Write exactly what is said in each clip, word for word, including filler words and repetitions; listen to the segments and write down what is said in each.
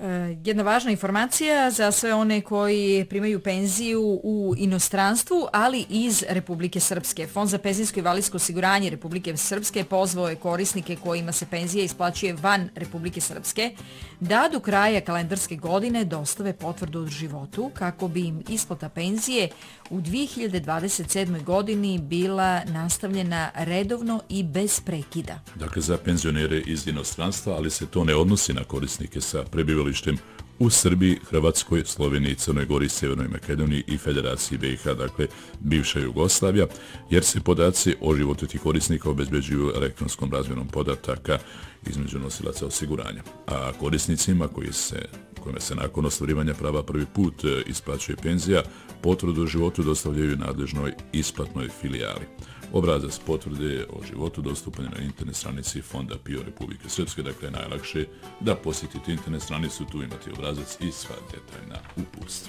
Jedna važna informacija za sve one koji primaju penziju u inostranstvu, ali iz Republike Srpske. Fond za penzijsko i invalidsko osiguranje Republike Srpske pozvao je korisnike kojima se penzija isplaćuje van Republike Srpske da do kraja kalendarske godine dostave potvrdu o životu kako bi im isplata penzije u dvije hiljade dvadeset sedmoj. godini bila nastavljena redovno i bez prekida. Dakle, za penzionere iz inostranstva, ali se to ne odnosi na korisnike sa prebivalištem u Srbiji, Hrvatskoj, Sloveniji, Crnoj Gori, Sjevernoj Makedoniji i Federaciji B i H, dakle bivša Jugoslavija, jer se podaci o životu tih korisnika obezbeđuju elektronskom razmjenom podataka između nosilaca osiguranja. A korisnicima koji se, kojima se nakon ostvarivanja prava prvi put isplaćuje penzija, potvrdu o životu dostavljaju nadležnoj isplatnoj filijali. Obrazac potvrde o životu dostupan je na internet stranici Fonda P I O Republike Srpske, dakle najlakše da posjetite internet stranicu, tu imate obrazac i sva detaljna uputstva.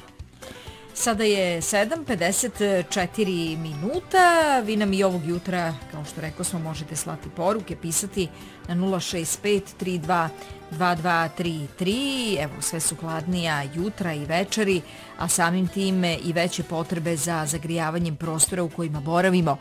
Sada je sedam pedeset četiri minuta, vi nam i ovog jutra, kao što rekao smo, možete slati poruke, pisati na nula šest pet tri dva dva dva tri tri, evo sve su hladnija jutra i večeri, a samim tim i veće potrebe za zagrijavanjem prostora u kojima boravimo.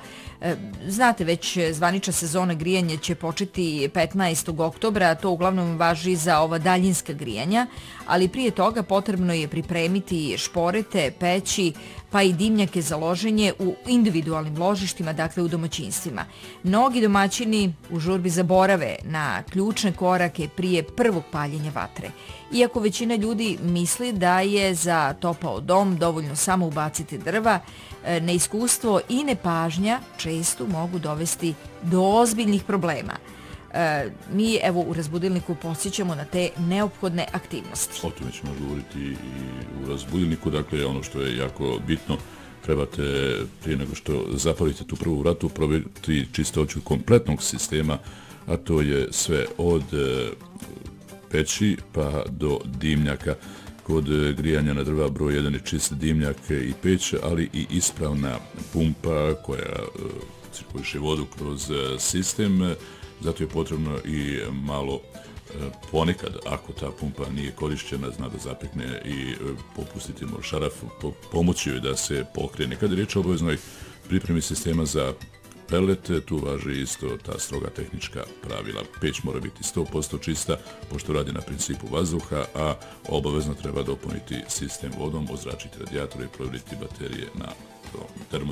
Znate, već zvanična sezona grijanja će početi petnaestog oktobra, to uglavnom važi za ova daljinska grijanja, ali prije toga potrebno je pripremiti šporete, peći, pa i dimnjake za loženje u individualnim ložištima, dakle u domaćinstvima. Mnogi domaćini u žurbi zaborave na ključne korake prije prvog paljenja vatre. Iako većina ljudi misli da je za topao dom dovoljno samo ubaciti drva, neiskustvo i nepažnja često mogu dovesti do ozbiljnih problema. E, mi evo u Razbudilniku posjećamo na te neophodne aktivnosti. O tome ćemo govoriti i u Razbudilniku, dakle ono što je jako bitno, trebate prije nego što zapalite tu prvu vratu provjeriti čistoću kompletnog sistema, a to je sve od peći pa do dimnjaka. Kod grijanja na drva broj jedan je čist dimnjak i peć, ali i ispravna pumpa koja cirkuliše vodu kroz sistem. Zato je potrebno i malo ponekad, ako ta pumpa nije korišćena, zna da zapekne i popustiti mu šaraf, pomoći joj da se pokrene. Kad je riječ o obaveznoj pripremi sistema za pelet, tu važi isto ta stroga tehnička pravila. Peć mora biti sto posto čista, pošto radi na principu vazduha, a obavezno treba dopuniti sistem vodom, ozračiti radijatore i provjeriti baterije na termosistemu.